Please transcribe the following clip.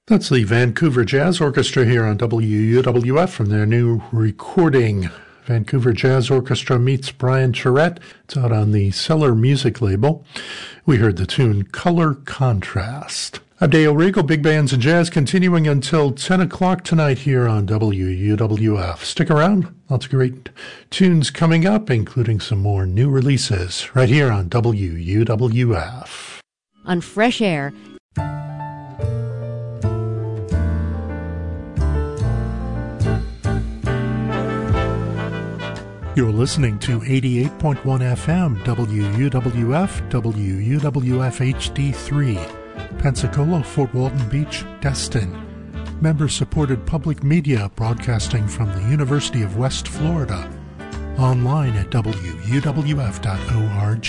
That's the Vancouver Jazz Orchestra here on WUWF from their new recording. Vancouver Jazz Orchestra meets Brian Charette. It's out on the Cellar Music label. We heard the tune Color Contrast. Abdeo Rigo, Big Bands and Jazz, continuing until 10 o'clock tonight here on WUWF. Stick around. Lots of great tunes coming up, including some more new releases right here on WUWF. On Fresh Air. You're listening to 88.1 FM, WUWF, WUWF HD3, Pensacola, Fort Walton Beach, Destin. Member-supported public media broadcasting from the University of West Florida. Online at WUWF.org.